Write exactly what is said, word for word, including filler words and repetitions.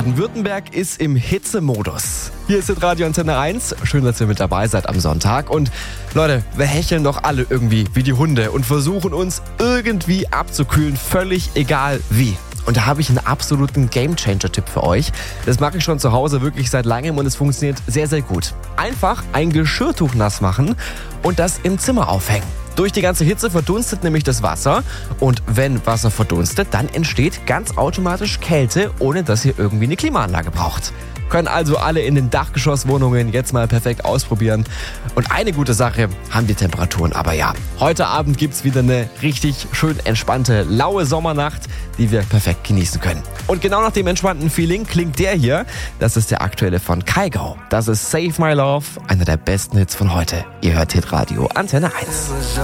Baden-Württemberg ist im Hitzemodus. Hier ist Radio Antenne eins. Schön, dass ihr mit dabei seid am Sonntag. Und Leute, wir hecheln doch alle irgendwie wie die Hunde und versuchen uns irgendwie abzukühlen, völlig egal wie. Und da habe ich einen absoluten Gamechanger-Tipp für euch. Das mache ich schon zu Hause wirklich seit langem und es funktioniert sehr, sehr gut. Einfach ein Geschirrtuch nass machen und das im Zimmer aufhängen. Durch die ganze Hitze verdunstet nämlich das Wasser und wenn Wasser verdunstet, dann entsteht ganz automatisch Kälte, ohne dass ihr irgendwie eine Klimaanlage braucht. Können also alle in den Dachgeschosswohnungen jetzt mal perfekt ausprobieren. Und eine gute Sache haben die Temperaturen aber ja. Heute Abend gibt's wieder eine richtig schön entspannte, laue Sommernacht, die wir perfekt genießen können. Und genau nach dem entspannten Feeling klingt der hier. Das ist der aktuelle von Kygo. Das ist Save My Love, einer der besten Hits von heute. Ihr hört Hitradio Antenne eins.